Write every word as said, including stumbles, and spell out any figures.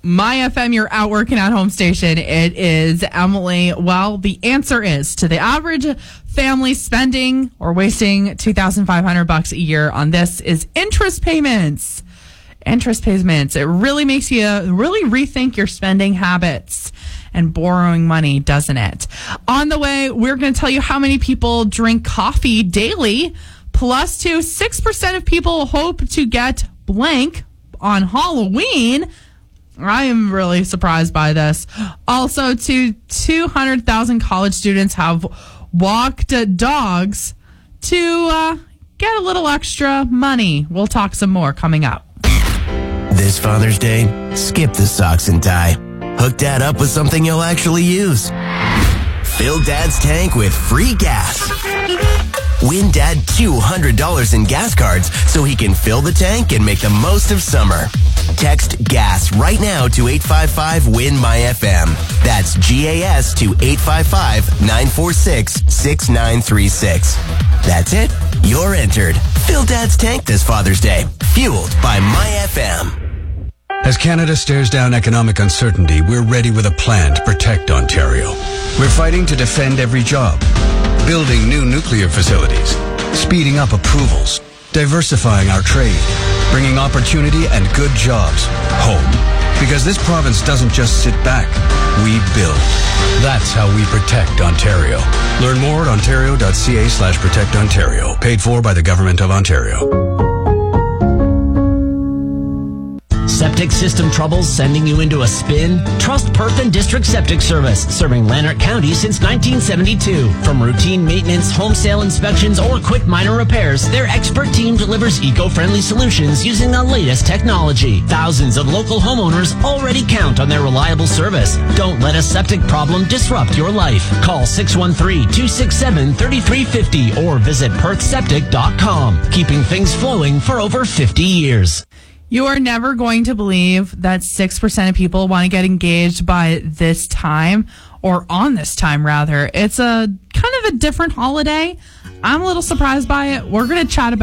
My F M, your out working at home station. It is Emily. Well, the answer is to the average family spending or wasting two thousand five hundred bucks a year on this is interest payments. Interest payments. It really makes you really rethink your spending habits and borrowing money, doesn't it? On the way, we're going to tell you how many people drink coffee daily. Plus, two, six percent of people hope to get blank on Halloween. I am really surprised by this. Also, to two hundred thousand college students have walked dogs to uh, get a little extra money. We'll talk some more coming up. This Father's Day, skip the socks and tie. Hook Dad up with something you'll actually use. Fill Dad's tank with free gas. Win Dad two hundred dollars in gas cards so he can fill the tank and make the most of summer. Text GAS right now to eight five five win my F M. That's G A S to eight five five nine four six six nine three six. That's it. You're entered. Fill Dad's tank this Father's Day. Fueled by My F M. As Canada stares down economic uncertainty, we're ready with a plan to protect Ontario. We're fighting to defend every job, building new nuclear facilities, speeding up approvals, diversifying our trade, bringing opportunity and good jobs home. Because this province doesn't just sit back, we build. That's how we protect Ontario. Learn more at ontario.ca slash protect Ontario. Paid for by the Government of Ontario. Septic system troubles sending you into a spin? Trust Perth and District Septic Service, serving Lanark County since nineteen seventy-two. From routine maintenance, home sale inspections, or quick minor repairs, their expert team delivers eco-friendly solutions using the latest technology. Thousands of local homeowners already count on their reliable service. Don't let a septic problem disrupt your life. Call six one three, two six seven, three three five zero or visit perth septic dot com. Keeping things flowing for over fifty years. You are never going to believe that six percent of people want to get engaged by this time, or on this time, rather. It's a kind of a different holiday. I'm a little surprised by it. We're going to chat about